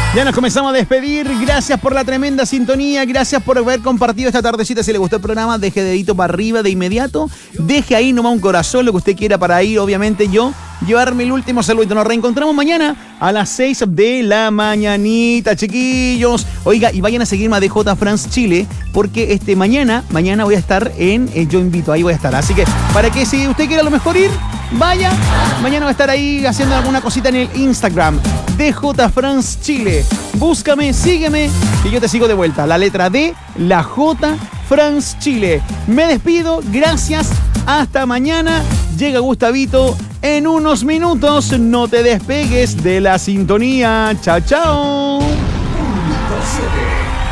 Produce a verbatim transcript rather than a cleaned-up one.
Ya nos comenzamos a despedir. Gracias por la tremenda sintonía. Gracias por haber compartido esta tardecita. Si le gustó el programa, deje dedito para arriba de inmediato. Deje ahí nomás un corazón, lo que usted quiera para ir, obviamente, yo llevarme el último saludito. Nos reencontramos mañana a las seis de la mañanita, chiquillos. Oiga, y vayan a seguirme a D J France Chile, porque este mañana, mañana voy a estar en eh, Yo Invito, ahí voy a estar. Así que, para que si usted quiere a lo mejor ir, vaya. Mañana voy a estar ahí haciendo alguna cosita en el Instagram. D J France Chile. Búscame, sígueme y yo te sigo de vuelta. La letra D, la J, France Chile. Me despido, gracias. Hasta mañana. Llega Gustavito en unos minutos. No te despegues de la sintonía. Chao, chao. Punto siete.